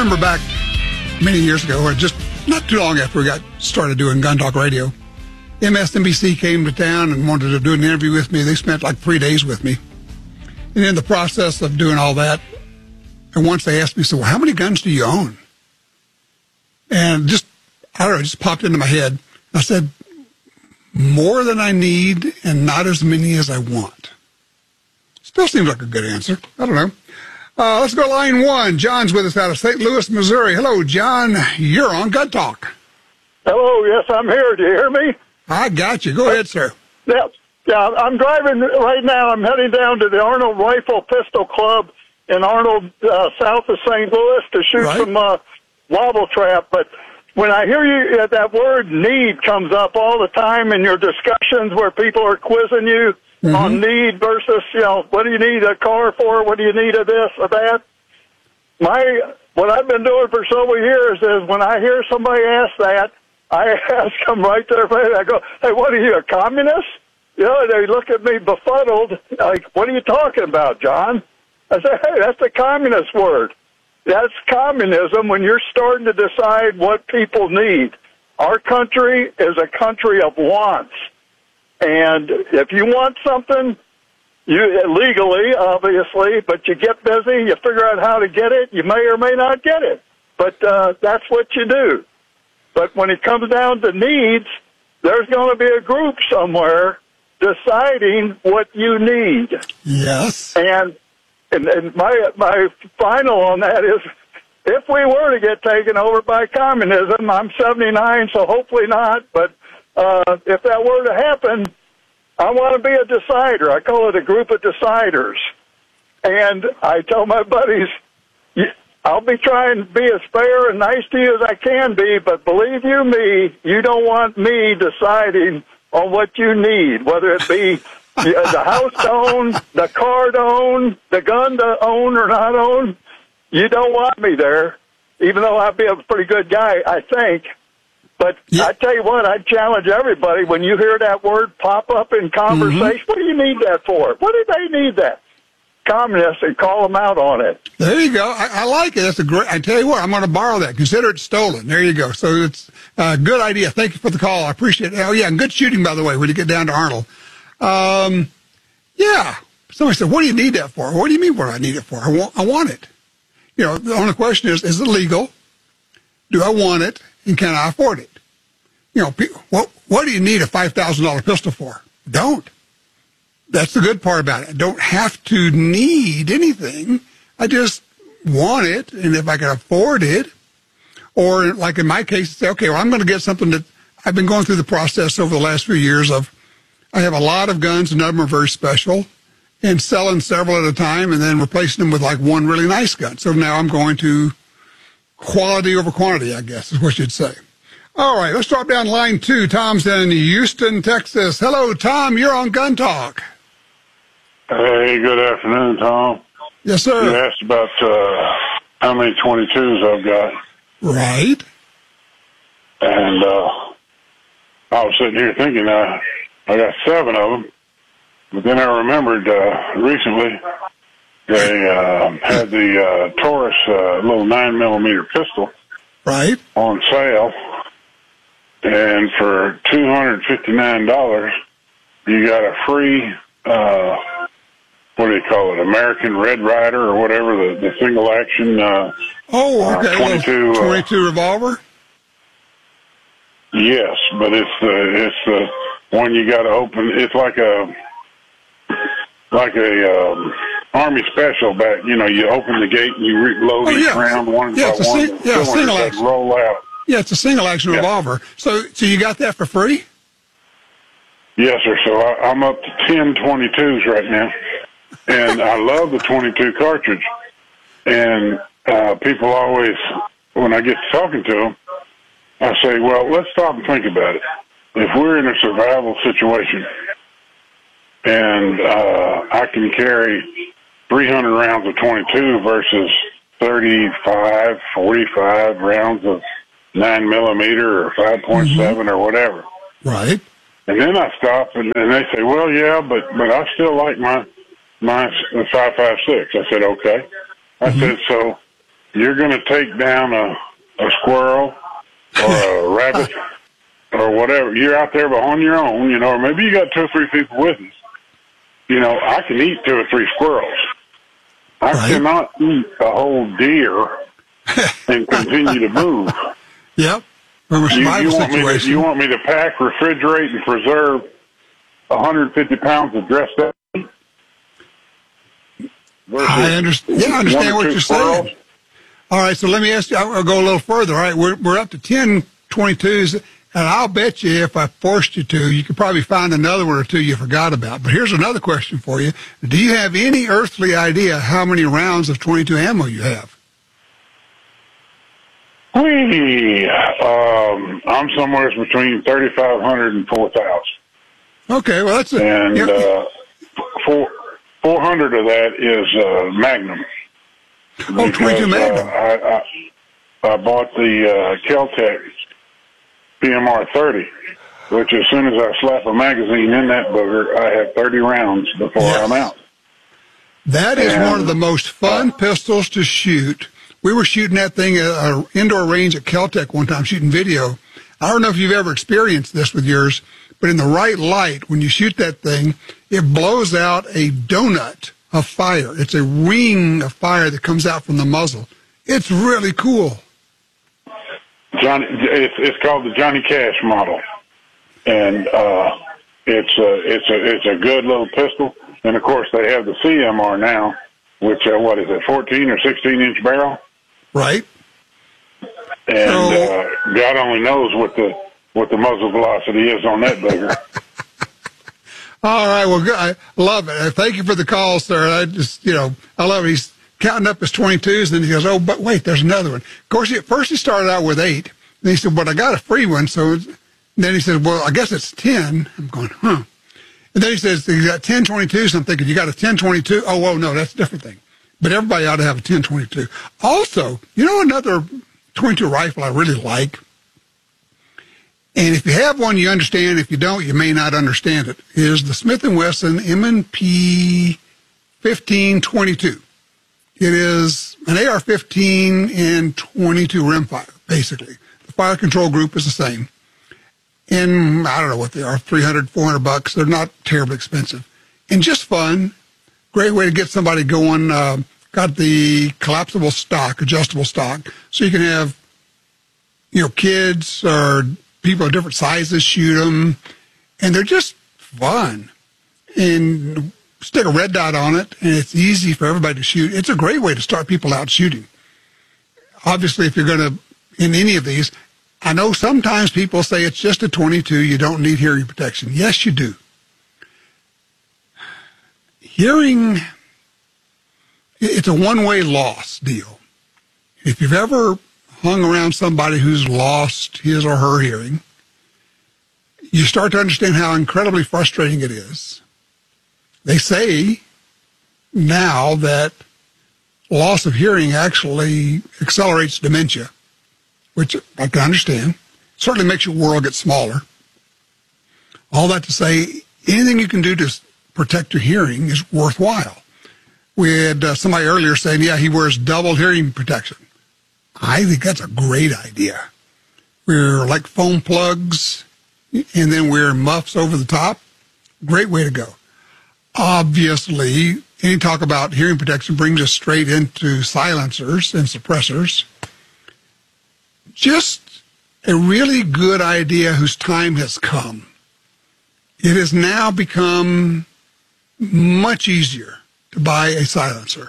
remember back many years ago, or just not too long after we got started doing Gun Talk Radio, MSNBC came to town and wanted to do an interview with me. They spent like 3 days with me. And in the process of doing all that, and once they asked me, so, well, how many guns do you own? And just, I don't know, it just popped into my head. I said, more than I need and not as many as I want. Still seems like a good answer. I don't know. Let's go to line one. John's with us out of St. Louis, Missouri. Hello, John. You're on Gun Talk. Hello, yes, I'm here. Do you hear me? I got you. Go ahead, sir. Yeah, I'm driving right now. I'm heading down to the Arnold Rifle Pistol Club in Arnold, south of St. Louis, to shoot some wobble trap. But when I hear you, that word need comes up all the time in your discussions where people are quizzing you on need versus, what do you need a car for? What do you need of this or that? What I've been doing for several years is when I hear somebody ask that, I ask them right there, I go, hey, what are you, a communist? They look at me befuddled, like, what are you talking about, John? I say, hey, that's a communist word. That's communism when you're starting to decide what people need. Our country is a country of wants. And if you want something, you legally, obviously, but you get busy, you figure out how to get it, you may or may not get it. But that's what you do. But when it comes down to needs, there's going to be a group somewhere deciding what you need. Yes. And my final on that is, if we were to get taken over by communism, I'm 79, so hopefully not, but if that were to happen, I want to be a decider. I call it a group of deciders. And I tell my buddies, I'll be trying to be as fair and nice to you as I can be, but believe you me, you don't want me deciding on what you need, whether it be the house to own, the car to own, the gun to own or not own. You don't want me there, even though I'd be a pretty good guy, I think. But I tell you what, I challenge everybody, when you hear that word pop up in conversation, what do you need that for? What do they need that? Communists, and call them out on it. There you go. I like it. That's a great, I tell you what, I'm going to borrow that. Consider it stolen. There you go. So it's a good idea. Thank you for the call. I appreciate it. Oh, yeah, and good shooting, by the way, when you get down to Arnold. Yeah. Somebody said, what do you need that for? What do you mean what do I need it for? I want it. The only question is it legal? Do I want it? And can I afford it? What do you need a $5,000 pistol for? Don't. That's the good part about it. I don't have to need anything. I just want it, and if I can afford it, or like in my case, say, okay, well, I'm going to get something that I've been going through the process over the last few years of, I have a lot of guns, and none of them are very special, and selling several at a time, and then replacing them with like one really nice gun. So now I'm going to quality over quantity, I guess, is what you'd say. All right, let's drop down line 2. Tom's in Houston, Texas. Hello, Tom. You're on Gun Talk. Hey, good afternoon, Tom. Yes, sir. You asked about how many 22s I've got. Right. And I was sitting here thinking I got 7 of them. But then I remembered recently they had the Taurus little 9mm pistol on sale. And for $259, you got a free, what do you call it, American Red Ryder or whatever, the single action 22 revolver? Yes, but it's the one you got to open. It's like a Army special back. You open the gate and you load each round one by one. Single action. Roll out. Yeah, it's a single action revolver. So you got that for free? Yes, sir. So I'm up to 10 22s right now, and I love the 22 cartridge. And people always, when I get to talking to them, I say, well, let's stop and think about it. If we're in a survival situation and I can carry 300 rounds of 22 versus 35, 45 rounds of 9mm or 5.7 or whatever. Right. And then I stop and they say, well, yeah, but I still like my 5.56. I said, okay. I said, so you're going to take down a squirrel or a rabbit or whatever. You're out there on your own, you know, or maybe you got 2 or 3 people with you. You know, I can eat 2 or 3 squirrels. I cannot eat a whole deer and continue to move. Yep. From a survival situation. You want me to pack, refrigerate, and preserve 150 pounds of dressed up meat? I understand. Yeah, I understand what you're saying. All right, so let me ask you. I'll go a little further. All right, we're up to 10 22s, and I'll bet you if I forced you to, you could probably find another one or two you forgot about. But here's another question for you: do you have any earthly idea how many rounds of 22 ammo you have? I'm somewhere between 3,500 and 4,000. Okay, well that's 400 of that is Magnum. Oh, 22 Magnum. I bought the Kel-Tec PMR 30, which as soon as I slap a magazine in that booger, I have 30 rounds before I'm out. That is one of the most fun pistols to shoot. We were shooting that thing at an indoor range at Kel-Tec one time, shooting video. I don't know if you've ever experienced this with yours, but in the right light, when you shoot that thing, it blows out a donut of fire. It's a ring of fire that comes out from the muzzle. It's really cool. It's called the Johnny Cash model, and it's a good little pistol. And of course, they have the CMR now, which what is it, 14 or 16-inch barrel? Right. And God only knows what the muzzle velocity is on that bugger. All right, well, I love it. Thank you for the call, sir. I just, I love it. He's counting up his 22s, and then he goes, oh, but wait, there's another one. Of course, at first he started out with 8. And he said, but I got a free one. So then he said, well, I guess it's 10. I'm going, huh. And then he says, you got 10 22s. I'm thinking, you got a 10 22? Oh, well, no, that's a different thing. But everybody ought to have a 10 22. Also, another 22 rifle I really like, and if you have one, you understand. If you don't, you may not understand it, is the Smith & Wesson M&P 1522. It is an AR-15 and 22 rimfire, basically. The fire control group is the same. And I don't know what they are, $300, $400. They're not terribly expensive. And just fun. Great way to get somebody going. Got the collapsible stock, adjustable stock, so you can have, kids or people of different sizes shoot them, and they're just fun. And stick a red dot on it, and it's easy for everybody to shoot. It's a great way to start people out shooting. Obviously, if you're going to, in any of these, I know sometimes people say it's just a 22, you don't need hearing protection. Yes, you do. Hearing, it's a one-way loss deal. If you've ever hung around somebody who's lost his or her hearing, you start to understand how incredibly frustrating it is. They say now that loss of hearing actually accelerates dementia, which I can understand. Certainly makes your world get smaller. All that to say, anything you can do to protect your hearing is worthwhile. We had somebody earlier saying, yeah, he wears double hearing protection. I think that's a great idea. We're like foam plugs, and then wear muffs over the top. Great way to go. Obviously, any talk about hearing protection brings us straight into silencers and suppressors. Just a really good idea whose time has come. It has now become much easier to buy a silencer.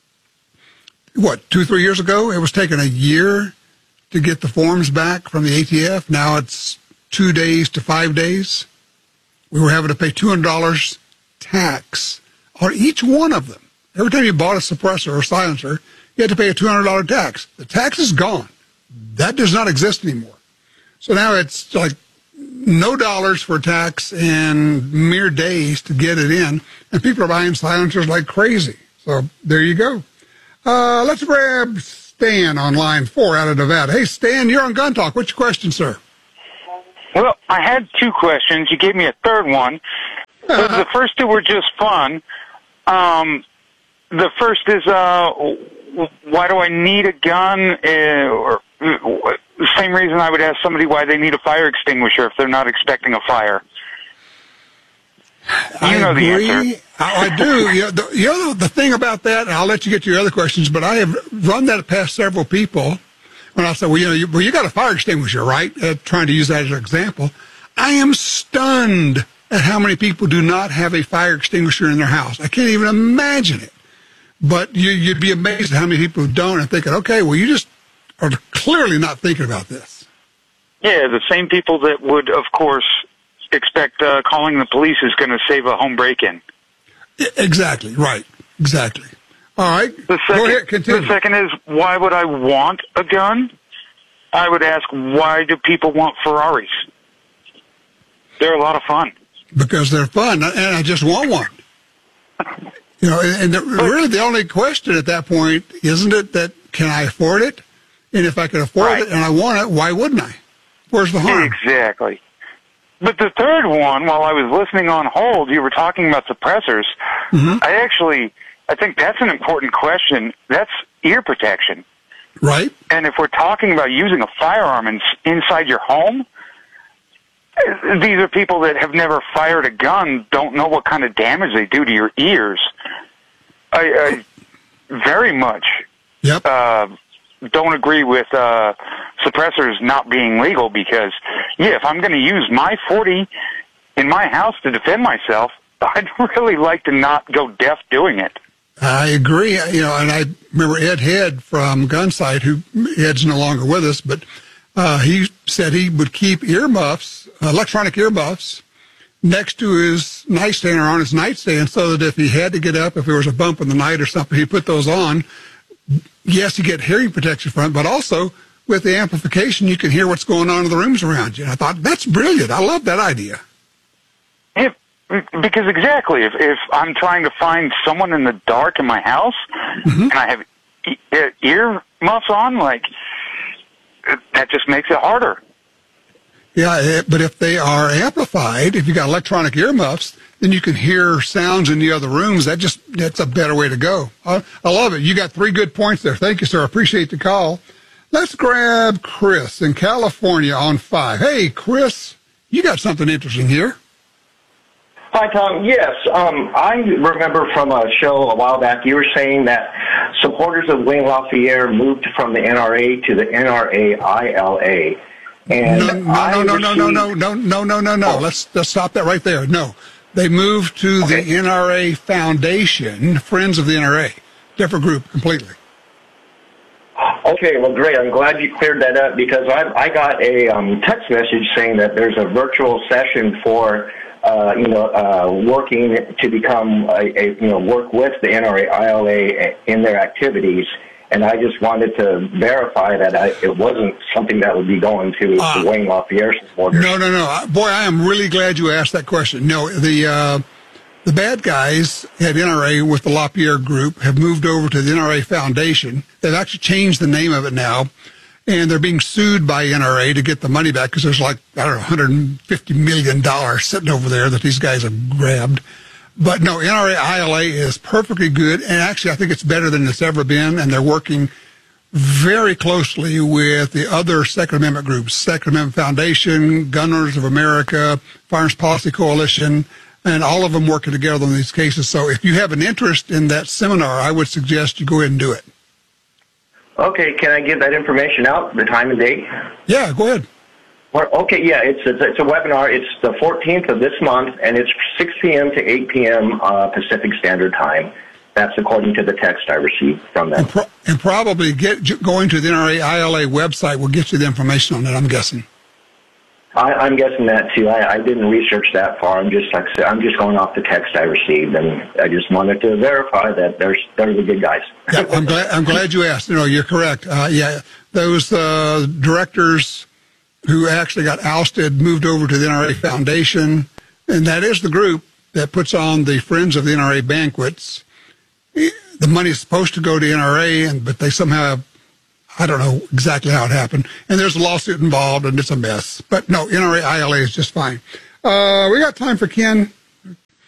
2-3 years ago, it was taking a year to get the forms back from the ATF. Now it's 2 days to 5 days. We were having to pay $200 tax on each one of them. Every time you bought a suppressor or silencer, you had to pay a $200 tax. The tax is gone. That does not exist anymore. So now it's like no dollars for tax and mere days to get it in. And people are buying silencers like crazy. So there you go. Let's grab Stan on line 4 out of Nevada. Hey, Stan, you're on Gun Talk. What's your question, sir? Well, I had 2 questions. You gave me a third one. The first 2 were just fun. The first is, why do I need a gun? Or the same reason I would ask somebody why they need a fire extinguisher if they're not expecting a fire. You know the answer. I do. The thing about that, and I'll let you get to your other questions, but I have run that past several people when I said, well, you got a fire extinguisher, right? Trying to use that as an example. I am stunned at how many people do not have a fire extinguisher in their house. I can't even imagine it. But you'd be amazed at how many people who don't and thinking, okay, well, you just are clearly not thinking about this. Yeah, the same people that would, of course, expect calling the police is going to save a home break-in. Exactly, right. Exactly. All right. Go ahead, continue. The second is, why would I want a gun? I would ask, why do people want Ferraris? They're a lot of fun. Because they're fun, and I just want one. Really the only question at that point, isn't it, that can I afford it? And if I can afford it and I want it, why wouldn't I? Where's the harm? Exactly. But the third one, while I was listening on hold, you were talking about suppressors. Mm-hmm. I think that's an important question. That's ear protection. Right. And if we're talking about using a firearm inside your home, these are people that have never fired a gun, don't know what kind of damage they do to your ears. I very much don't agree with suppressors not being legal because, if I'm going to use my 40 in my house to defend myself, I'd really like to not go deaf doing it. I agree. And I remember Ed Head from Gunsight, who Ed's no longer with us, but he said he would keep earmuffs, electronic earmuffs, next to his nightstand or on his nightstand so that if he had to get up, if there was a bump in the night or something, he'd put those on. Yes, you get hearing protection from it, but also with the amplification, you can hear what's going on in the rooms around you. And I thought, that's brilliant. I love that idea. Yeah, because exactly, if I'm trying to find someone in the dark in my house, mm-hmm. and I have ear muffs on, that just makes it harder. Yeah, but if they are amplified, if you got electronic earmuffs, then you can hear sounds in the other rooms. That's a better way to go. I love it. You got 3 good points there. Thank you, sir. I appreciate the call. Let's grab Chris in California on 5. Hey, Chris, you got something interesting here. Hi, Tom. Yes, I remember from a show a while back, you were saying that supporters of Wayne LaPierre moved from the NRA to the NRA-ILA. And no. Let's stop that right there. No, they moved to the NRA Foundation, Friends of the NRA, different group completely. Okay, well, great. I'm glad you cleared that up because I got a text message saying that there's a virtual session for working to become work with the NRA-ILA in their activities. And I just wanted to verify that it wasn't something that would be going to Wayne LaPierre supporters. No. Boy, I am really glad you asked that question. No, the bad guys at NRA with the LaPierre group have moved over to the NRA Foundation. They've actually changed the name of it now, and they're being sued by NRA to get the money back because there's $150 million sitting over there that these guys have grabbed. But no, NRA-ILA is perfectly good, and actually I think it's better than it's ever been, and they're working very closely with the other Second Amendment groups, Second Amendment Foundation, Gun Owners of America, Firearms Policy Coalition, and all of them working together on these cases. So if you have an interest in that seminar, I would suggest you go ahead and do it. Okay, can I give that information out, the time and date? Yeah, go ahead. Okay, yeah, it's a webinar. It's the 14th of this month, and it's 6 p.m. to 8 p.m. Pacific Standard Time. That's according to the text I received from them. And probably going to the NRA-ILA website will get you the information on it, I'm guessing. I'm guessing that, too. I didn't research that far. I'm just going off the text I received, and I just wanted to verify that they're the good guys. Yeah, I'm glad you asked. You're correct. Those directors who actually got ousted, moved over to the NRA Foundation, and that is the group that puts on the Friends of the NRA banquets. The money is supposed to go to NRA, but they somehow, I don't know exactly how it happened, and there's a lawsuit involved, and it's a mess. But no, NRA-ILA is just fine. We got time for Ken.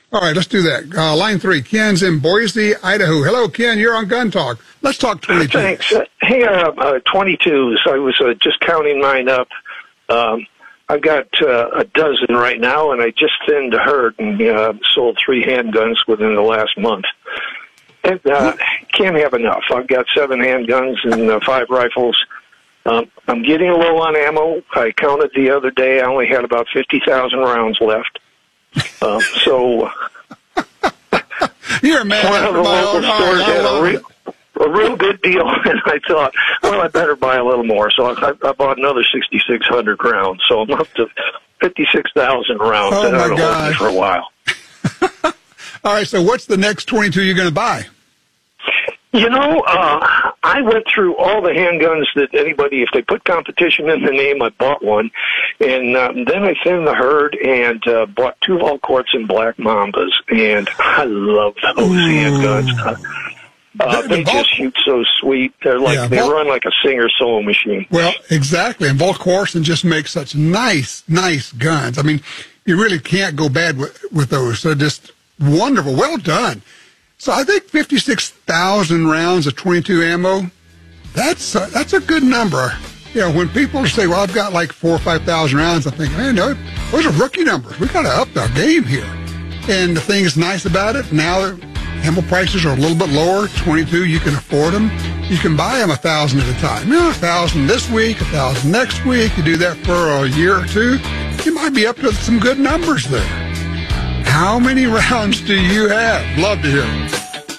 All right, let's do that. Line 3, Ken's in Boise, Idaho. Hello, Ken. You're on Gun Talk. Let's talk 22. Thanks. Hey, 22s. I was just counting mine up. I've got a dozen right now, and I just thinned a herd and sold 3 handguns within the last month. And can't have enough. I've got 7 handguns and 5 rifles. I'm getting low on ammo. I counted the other day. I only had about 50,000 rounds left. So you're a man. One of the local stores had a real good deal, and I thought, well, I better buy a little more. So I bought another 6,600 rounds. So I'm up to 56,000 rounds. Oh, and my I've been holding for a while. All right, so what's the next 22 you're going to buy? You know, I went through all the handguns that anybody, if they put competition in the name, I bought one. And then I thinned the herd and bought 2 Valcourts and Black Mambas. And I love those handguns. They just shoot so sweet. They're like they run like a Singer sewing machine. Well, exactly. And Valcourts just make such nice guns. I mean, you really can't go bad with those. They're just wonderful. Well done. So I think 56,000 rounds of 22 ammo, that's a good number. You know, when people say, well, I've got like 4,000 or 5,000 rounds, I think, man, no, those are rookie numbers. We got to up our game here. And the thing that's nice about it, now ammo prices are a little bit lower. 22, you can afford them. You can buy them 1,000 at a time. You know, 1,000 this week, 1,000 next week. You do that for a year or two, you might be up to some good numbers there. How many rounds do you have? Love to hear it.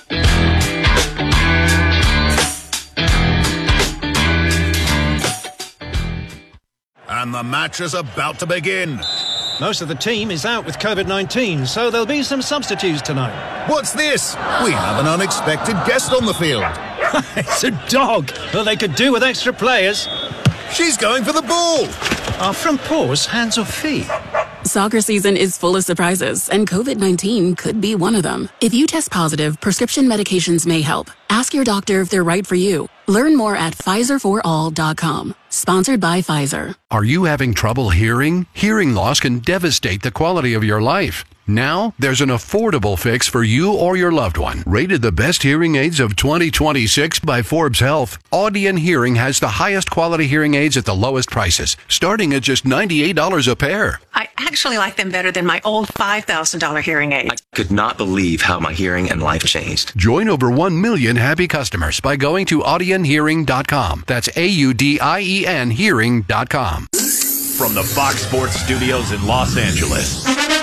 And the match is about to begin. Most of the team is out with COVID-19, so there'll be some substitutes tonight. What's this? We have an unexpected guest on the field. It's a dog. Well, they could do with extra players. She's going for the ball. Are front paws hands or feet? Soccer season is full of surprises, and COVID-19 could be one of them. If you test positive, prescription medications may help. Ask your doctor if they're right for you. Learn more at PfizerForAll.com. Sponsored by Pfizer. Are you having trouble hearing? Hearing loss can devastate the quality of your life. Now, there's an affordable fix for you or your loved one. Rated the best hearing aids of 2026 by Forbes Health, Audion Hearing has the highest quality hearing aids at the lowest prices, starting at just $98 a pair. I actually like them better than my old $5,000 hearing aid. I could not believe how my hearing and life changed. Join over 1 million happy customers by going to audionhearing.com. That's AUDIEN hearing.com. From the Fox Sports Studios in Los Angeles,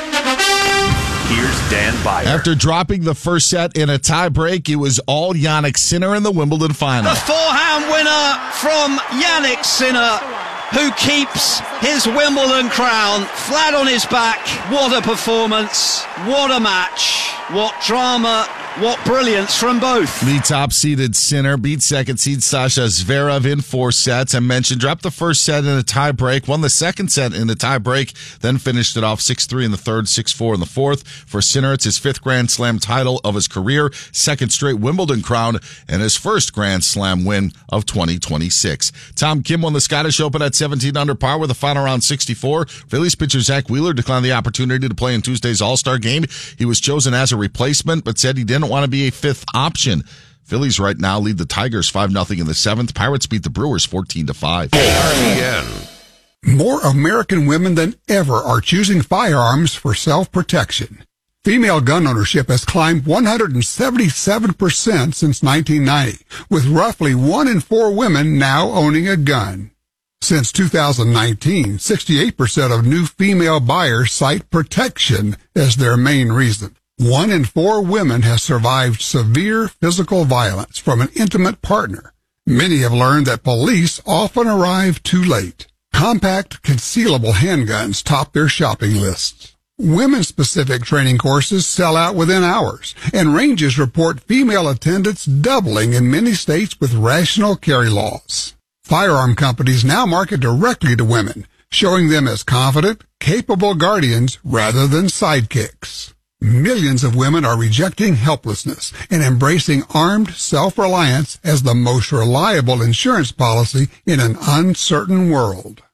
here's Dan Byer. After dropping the first set in a tie break, it was all Jannik Sinner in the Wimbledon final. The forehand winner from Jannik Sinner, who keeps his Wimbledon crown flat on his back. What a performance. What a match. What drama. What brilliance from both. The top-seeded Sinner beat second-seed Sasha Zverev in 4 sets. I mentioned dropped the first set in a tie-break, won the second set in a tie-break, then finished it off 6-3 in the third, 6-4 in the fourth. For Sinner, it's his 5th Grand Slam title of his career, 2nd straight Wimbledon crown, and his 1st Grand Slam win of 2026. Tom Kim won the Scottish Open at 17 under par with a final round 64. Phillies pitcher Zach Wheeler declined the opportunity to play in Tuesday's All-Star game. He was chosen as a replacement, but said he didn't want to be a 5th option. Phillies right now lead the Tigers 5-0 in the 7th. Pirates beat the Brewers 14-5. More American women than ever are choosing firearms for self-protection. Female gun ownership has climbed 177% since 1990, with roughly 1 in 4 women now owning a gun. Since 2019, 68% of new female buyers cite protection as their main reason. 1 in 4 women has survived severe physical violence from an intimate partner. Many have learned that police often arrive too late. Compact, concealable handguns top their shopping lists. Women-specific training courses sell out within hours, and ranges report female attendance doubling in many states with rational carry laws. Firearm companies now market directly to women, showing them as confident, capable guardians rather than sidekicks. Millions of women are rejecting helplessness and embracing armed self-reliance as the most reliable insurance policy in an uncertain world.